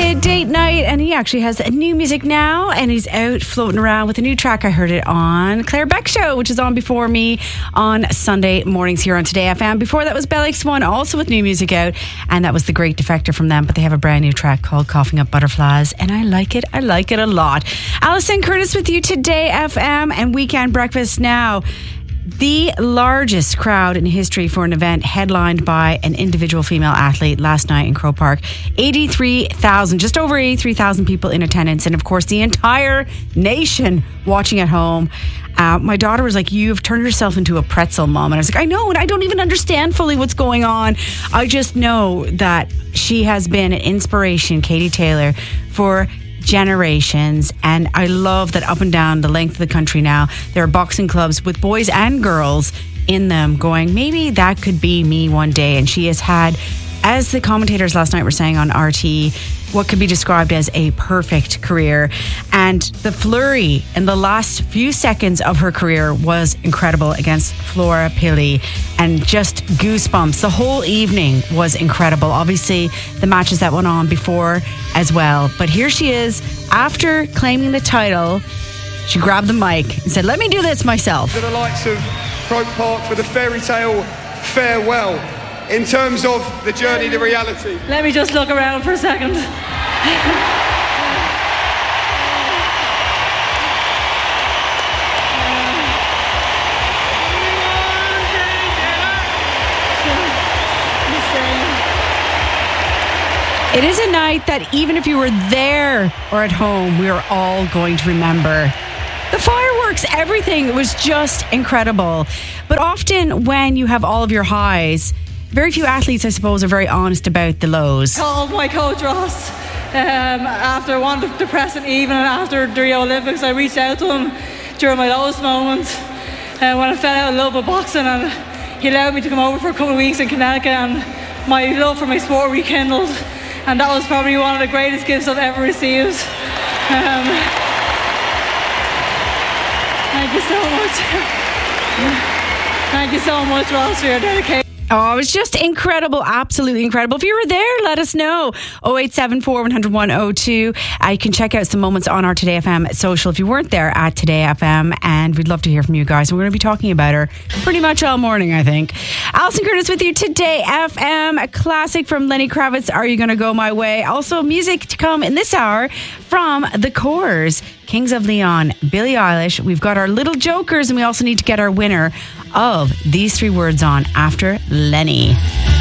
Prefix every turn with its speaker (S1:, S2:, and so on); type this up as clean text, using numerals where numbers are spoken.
S1: did Date Night, and he actually has new music now, and he's out floating around with a new track. I heard it on Claire Beck Show, which is on before me on Sunday mornings here on Today FM. Before that was Bell X1, also with new music out, and that was The Great Defector from them, but they have a brand new track called Coughing Up Butterflies, and I like it a lot. Alison Curtis with you, Today FM and Weekend Breakfast now. The largest crowd in history for an event headlined by an individual female athlete last night in Croke Park. 83,000, just over 83,000 people in attendance. And of course, the entire nation watching at home. My daughter was like, "You've turned yourself into a pretzel, Mom." And I was like, "I know, and I don't even understand fully what's going on. I just know that she has been an inspiration, Katie Taylor, for generations, and I love that up and down the length of the country now there are boxing clubs with boys and girls in them going, maybe that could be me one day." And she has had, as the commentators last night were saying on RT, what could be described as a perfect career. And the flurry in the last few seconds of her career was incredible against Flora Pili, and just goosebumps. The whole evening was incredible. Obviously, the matches that went on before as well. But here she is, after claiming the title, she grabbed the mic and said, "Let me do this myself."
S2: To the likes of Croke Park for the fairy tale farewell. In terms of the journey to reality.
S3: Let me just look around for a second.
S1: It is a night that even if you were there or at home, we are all going to remember. The fireworks, everything was just incredible. But often when you have all of your highs, very few athletes, I suppose, are very honest about the lows.
S3: Called my coach Ross after one depressing evening after the Rio Olympics. I reached out to him during my lowest moment when I fell out of love with boxing, and he allowed me to come over for a couple of weeks in Connecticut, and my love for my sport rekindled, and that was probably one of the greatest gifts I've ever received. Thank you so much. Thank you so much, Ross, for your dedication.
S1: Oh, it was just incredible, absolutely incredible. If you were there, let us know. 0874 100 102. You can check out some moments on our Today FM social if you weren't there at Today FM, and we'd love to hear from you guys. We're going to be talking about her pretty much all morning, I think. Alison Curtis with you, Today FM, a classic from Lenny Kravitz, Are You Gonna Go My Way? Also music to come in this hour from The Corrs, Kings of Leon, Billie Eilish. We've got our little jokers, and we also need to get our winner of these three words on after Lenny.